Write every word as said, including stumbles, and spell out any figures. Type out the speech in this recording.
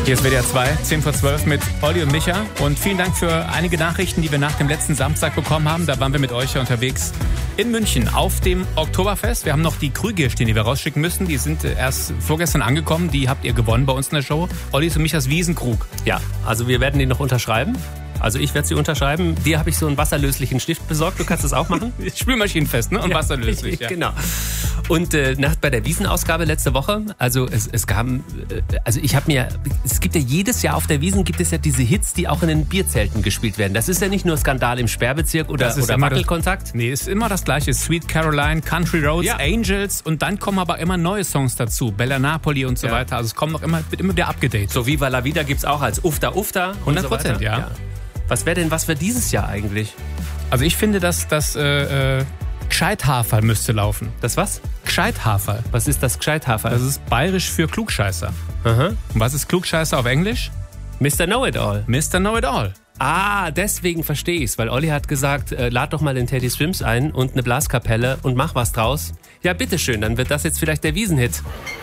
Hier ist W D R zwei, zehn vor zwölf mit Olli und Micha. Und vielen Dank für einige Nachrichten, die wir nach dem letzten Samstag bekommen haben. Da waren wir mit euch ja unterwegs in München auf dem Oktoberfest. Wir haben noch die Krüge stehen, die wir rausschicken müssen. Die sind erst vorgestern angekommen. Die habt ihr gewonnen bei uns in der Show. Ollis und Michas Wiesenkrug. Ja, also wir werden die noch unterschreiben. Also ich werde sie unterschreiben. Dir habe ich so einen wasserlöslichen Stift besorgt. Du kannst das auch machen. Spülmaschinenfest, ne? Und ja, wasserlöslich. Ja. Genau. Und äh, nach, bei der Wiesenausgabe letzte Woche, also es, es gab, äh, also ich habe mir, es gibt ja jedes Jahr auf der Wiesn gibt es ja diese Hits, die auch in den Bierzelten gespielt werden. Das ist ja nicht nur Skandal im Sperrbezirk oder, oder Wackelkontakt. Das, nee, ist immer das Gleiche. Sweet Caroline, Country Roads, ja. Angels und dann kommen aber immer neue Songs dazu. Bella Napoli und so ja. weiter. Also es kommen noch immer, wird immer wieder abgedatet. So Viva la Vida gibt's auch als Ufta Ufta. hundert Prozent, so ja. ja. Was wäre denn was für dieses Jahr eigentlich? Also ich finde, dass das äh, äh, Gscheithaferl müsste laufen. Das was? Gscheithaferl. Was ist das Gscheithaferl? Das ist bayerisch für Klugscheißer. Aha. Und was ist Klugscheißer auf Englisch? Mister Know-it-all. Mister Know-it-all. Ah, deswegen verstehe ich's, weil Olli hat gesagt, äh, lad doch mal den Teddy Swims ein und eine Blaskapelle und mach was draus. Ja, bitteschön, dann wird das jetzt vielleicht der Wiesenhit.